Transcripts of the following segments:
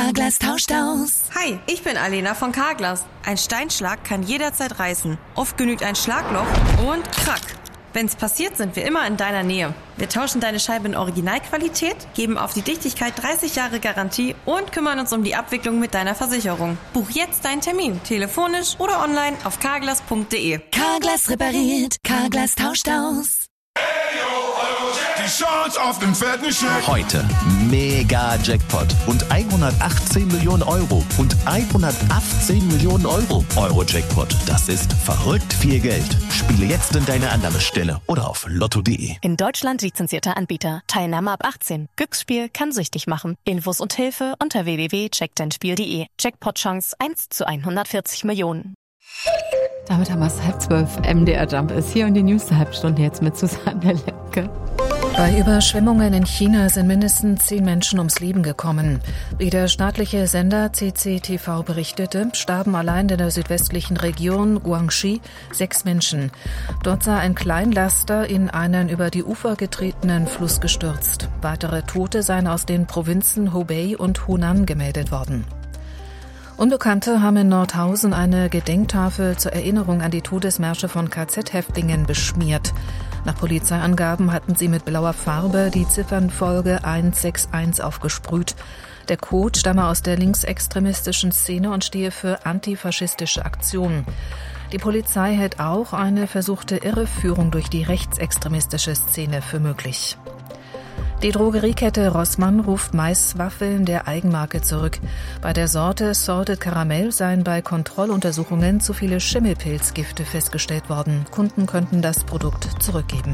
Carglass tauscht aus. Hi, ich bin Alena von Carglass. Ein Steinschlag kann jederzeit reißen. Oft genügt ein Schlagloch und krack. Wenn's passiert, sind wir immer in deiner Nähe. Wir tauschen deine Scheibe in Originalqualität, geben auf die Dichtigkeit 30 Jahre Garantie und kümmern uns um die Abwicklung mit deiner Versicherung. Buch jetzt deinen Termin, telefonisch oder online auf carglass.de. Carglass repariert, Carglass tauscht aus. Die Chance auf den fetten Scheck. Heute mega Jackpot und 118 Millionen Euro und 118 Millionen Euro. Euro-Jackpot, das ist verrückt viel Geld. Spiele jetzt in deine Annahmestelle oder auf lotto.de. In Deutschland lizenzierter Anbieter. Teilnahme ab 18. Glücksspiel kann süchtig machen. Infos und Hilfe unter www.checkdeinspiel.de. Jackpot-Chance 1 zu 140 Millionen. Damit haben wir es 11:30. MDR Jump ist hier und die nächste Halbstunde jetzt mit Susanne Lemke. Bei Überschwemmungen in China sind mindestens 10 Menschen ums Leben gekommen. Wie der staatliche Sender CCTV berichtete, starben allein in der südwestlichen Region Guangxi 6 Menschen. Dort sei ein Kleinlaster in einen über die Ufer getretenen Fluss gestürzt. Weitere Tote seien aus den Provinzen Hubei und Hunan gemeldet worden. Unbekannte haben in Nordhausen eine Gedenktafel zur Erinnerung an die Todesmärsche von KZ-Häftlingen beschmiert. Nach Polizeiangaben hatten sie mit blauer Farbe die Ziffernfolge 161 aufgesprüht. Der Code stamme aus der linksextremistischen Szene und stehe für antifaschistische Aktionen. Die Polizei hält auch eine versuchte Irreführung durch die rechtsextremistische Szene für möglich. Die Drogeriekette Rossmann ruft Maiswaffeln der Eigenmarke zurück. Bei der Sorte Salted Caramel seien bei Kontrolluntersuchungen zu viele Schimmelpilzgifte festgestellt worden. Kunden könnten das Produkt zurückgeben.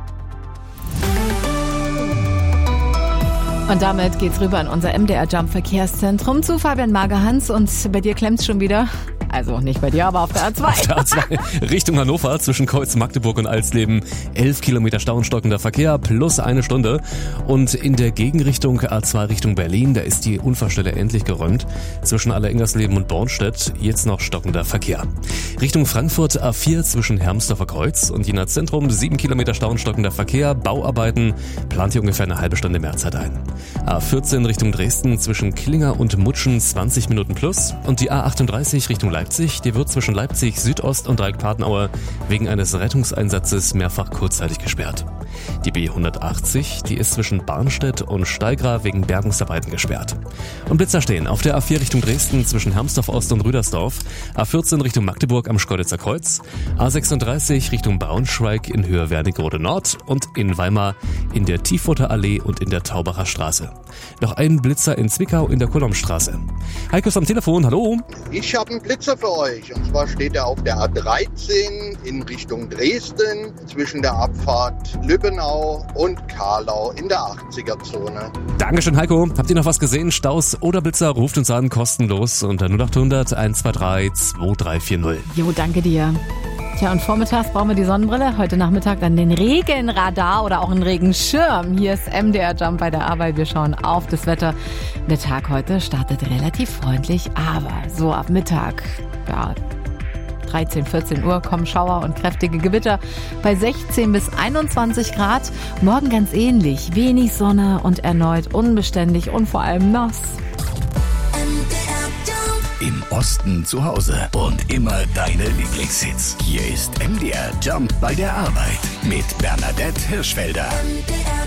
Und damit geht's rüber in unser MDR Jump Verkehrszentrum zu Fabian Magerhans. Und bei dir klemmt's schon wieder. Also nicht bei dir, aber auf der A2. Auf der A2 Richtung Hannover zwischen Kreuz Magdeburg und Alsleben 11 Kilometer Stau und stockender Verkehr plus 1 Stunde. Und in der Gegenrichtung A2 Richtung Berlin, da ist die Unfallstelle endlich geräumt. Zwischen Allerengersleben und Bornstedt jetzt noch stockender Verkehr. Richtung Frankfurt A4 zwischen Hermsdorfer Kreuz und Jena Zentrum 7 Kilometer Stau und stockender Verkehr. Bauarbeiten plant hier ungefähr eine halbe Stunde Mehrzeit ein. A14 Richtung Dresden zwischen Klinger und Mutschen 20 Minuten plus. Und die A38 Richtung Leipzig, die wird zwischen Leipzig Südost und Dreieck-Patenauer wegen eines Rettungseinsatzes mehrfach kurzzeitig gesperrt. Die B180, die ist zwischen Barnstedt und Steigra wegen Bergungsarbeiten gesperrt. Und Blitzer stehen auf der A4 Richtung Dresden zwischen Hermsdorf Ost und Rüdersdorf, A14 Richtung Magdeburg am Schkeuditzer Kreuz, A36 Richtung Braunschweig in Höhe Wernigerode Nord und in Weimar in der Tiefurter Allee und in der Taubacher Straße. Noch ein Blitzer in Zwickau in der Kolomstraße. Heiko ist am Telefon, hallo. Ich habe einen Blitzer für euch. Und zwar steht er auf der A13 in Richtung Dresden zwischen der Abfahrt Lübbenau und Karlau in der 80er-Zone. Dankeschön, Heiko. Habt ihr noch was gesehen? Staus oder Blitzer? Ruft uns an, kostenlos unter 0800 123 2340. Jo, danke dir. Tja, und vormittags brauchen wir die Sonnenbrille. Heute Nachmittag dann den Regenradar oder auch einen Regenschirm. Hier ist MDR Jump bei der Arbeit. Wir schauen auf das Wetter. Der Tag heute startet relativ freundlich, aber so ab Mittag, ja, 13, 14 Uhr kommen Schauer und kräftige Gewitter bei 16 bis 21 Grad. Morgen ganz ähnlich. Wenig Sonne und erneut unbeständig und vor allem nass. Im Osten zu Hause und immer deine Lieblingshits. Hier ist MDR Jump bei der Arbeit mit Bernadette Hirschfelder. MDR